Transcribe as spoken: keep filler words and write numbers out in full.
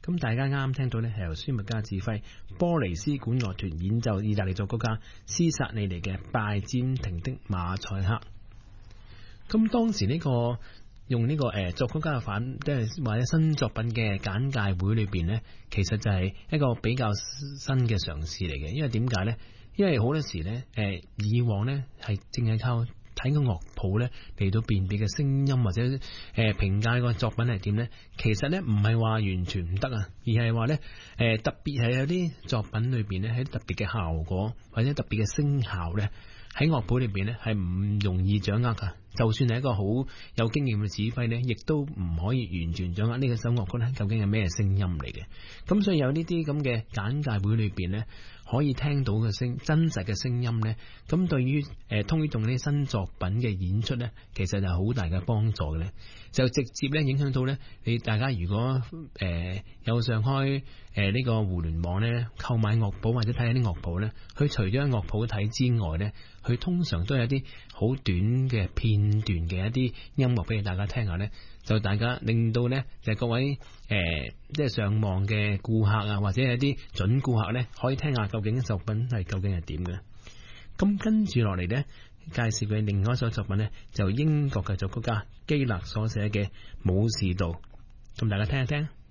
咁大家啱啱聽到呢，係由舒麥加指揮波尼斯管樂團演奏意大利作曲家斯薩利尼嘅拜占庭的馬賽克。咁當時呢、這個用呢、這個誒、呃、作曲家嘅反即係或者新作品嘅簡介會裏邊呢，其實就係一個比較新嘅嘗試嚟嘅。因為點解呢？因為好多時呢，誒、呃、以往呢係淨係靠睇個樂譜咧嚟到辨別嘅聲音或者誒評價個作品係點呢？其實呢唔係話完全唔得啊，而係話呢，誒、呃、特別係有啲作品裏邊呢，喺特別嘅效果或者特別嘅聲效呢，喺樂譜裏邊呢係唔容易掌握噶。就算係一個好有經驗嘅指揮呢，亦都唔可以完全掌握呢個首樂曲咧究竟係咩聲音嚟嘅。咁所以有呢啲咁嘅簡介會裏邊呢，可以聽到嘅聲真實嘅聲音呢，咁對於誒推動呢啲新作品嘅演出呢，其實就好大嘅幫助嘅咧，就直接咧影響到呢，你大家如果誒、呃、有上開誒呢個互聯網呢，購買樂譜或者睇下啲樂譜呢，佢除咗樂譜睇之外呢，佢通常都有一啲好短嘅片段嘅一啲音樂俾大家聽下呢，就大家令到呢，就各位誒、呃、即係上網嘅顧客啊，或者係一啲準顧客呢，可以聽下究竟作品係究竟係點嘅。咁跟住落嚟呢，介紹嘅另外一首作品呢，就英國嘅作曲家基勒所寫嘅《武士道》，咁大家聽一聽。